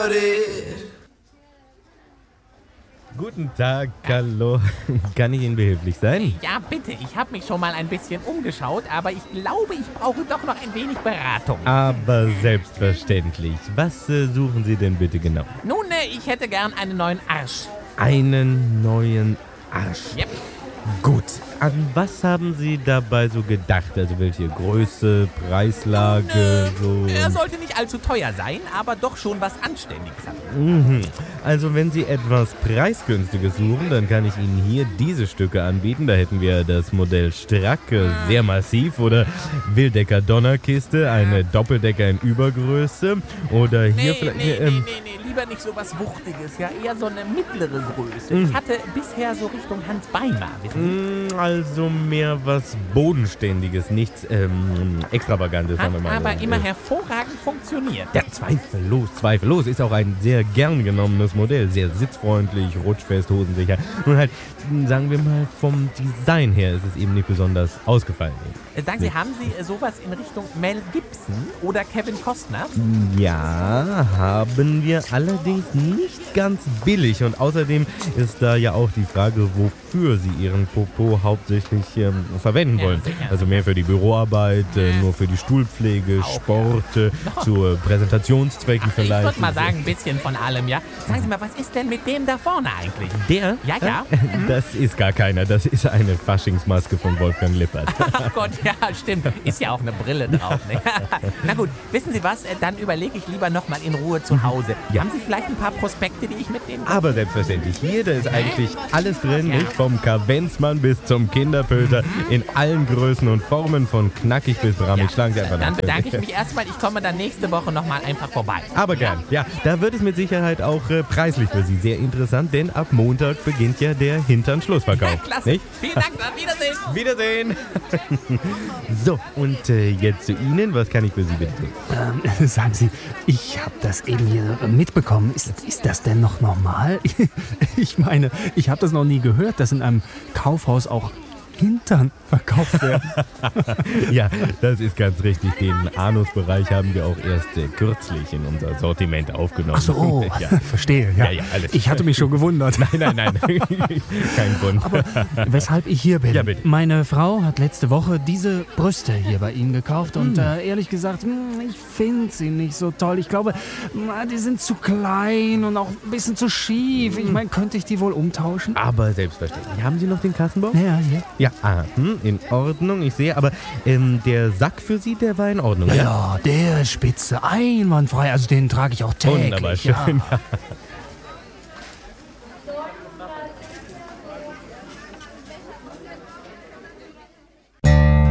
Guten Tag, hallo. Kann ich Ihnen behilflich sein? Ja, bitte. Ich habe mich schon mal ein bisschen umgeschaut, aber ich glaube, ich brauche doch noch ein wenig Beratung. Aber selbstverständlich. Was suchen Sie denn bitte genau? Nun, ich hätte gern einen neuen Arsch. Einen neuen Arsch. Yep. Gut. An was haben Sie dabei so gedacht? Also welche Größe, Preislage, so? Er sollte nicht allzu teuer sein, aber doch schon was Anständiges haben. Also wenn Sie etwas Preisgünstiges suchen, dann kann ich Ihnen hier diese Stücke anbieten. Da hätten wir das Modell Strack, sehr massiv, oder Wildecker Donnerkiste, eine Doppeldecker in Übergröße. Oder hier vielleicht... Nee, lieber nicht so was Wuchtiges, ja, eher so eine mittlere Größe. Ich hatte bisher so Richtung Hans Beimar, wissen Sie? Also mehr was Bodenständiges, nichts Extravagantes, sagen wir mal. Aber immer hervorragend funktioniert. Ja, zweifellos. Ist auch ein sehr gern genommenes Modell. Sehr sitzfreundlich, rutschfest, hosensicher. Nun halt, sagen wir mal, vom Design her ist es eben nicht besonders ausgefallen. Sagen Sie, haben Sie sowas in Richtung Mel Gibson oder Kevin Costner? Ja, haben wir, allerdings nicht ganz billig. Und außerdem ist da ja auch die Frage, wofür Sie Ihren Popo hauptsächlich verwenden wollen. Sicher. Also mehr für die Büroarbeit, nur für die Stuhlpflege, Auch, Sport, zu Präsentationszwecken vielleicht. Ich würde mal sagen, ein bisschen von allem, ja. Sagen Sie mal, was ist denn mit dem da vorne eigentlich? Der? Ja. Das ist gar keiner. Das ist eine Faschingsmaske von Wolfgang Lippert. Ach Gott, ja, stimmt. Ist ja auch eine Brille drauf, ne? Na gut, wissen Sie was? Dann überlege ich lieber nochmal in Ruhe zu Hause. Ja. Haben Sie vielleicht ein paar Prospekte, die ich mitnehmen kann? Aber selbstverständlich. Hier, da ist eigentlich alles drin, Ja. nicht? Vom Kavenzmann bis zum Kinderpöter, in allen Größen und Formen, von knackig bis brammig. Schlagen Sie einfach Dann nach. bedanke ich mich erstmal. Ich komme dann nächste Woche nochmal einfach vorbei. Aber gern. Ja, da wird es mit Sicherheit auch preislich für Sie sehr interessant, denn ab Montag beginnt ja der Hintern-Schlussverkauf. Ja, klasse. Nicht? Vielen Dank. Auf Wiedersehen. Wiedersehen. So, und jetzt zu Ihnen. Was kann ich für Sie bitte tun? Sagen Sie, ich habe das eben hier mitbekommen. Ist das denn noch normal? Ich meine, ich habe das noch nie gehört, dass in einem Kaufhaus auch Hintern verkauft werden. Ja, das ist ganz richtig. Den Anusbereich haben wir auch erst kürzlich in unser Sortiment aufgenommen. Ach so, Ja. verstehe. Ja. Ja, alles. Ich hatte mich schon gewundert. Nein. Kein Grund. Aber weshalb ich hier bin? Ja, bitte. Meine Frau hat letzte Woche diese Brüste hier bei Ihnen gekauft und ehrlich gesagt, ich finde sie nicht so toll. Ich glaube, die sind zu klein und auch ein bisschen zu schief. Ich meine, könnte ich die wohl umtauschen? Aber selbstverständlich. Haben Sie noch den Kassenbon? Ja, hier. Ja, in Ordnung. Ich sehe, aber der Sack für Sie, der war in Ordnung, ja? Ja, der ist spitze, einwandfrei. Also den trage ich auch täglich. Wunderbar, schön. Ja.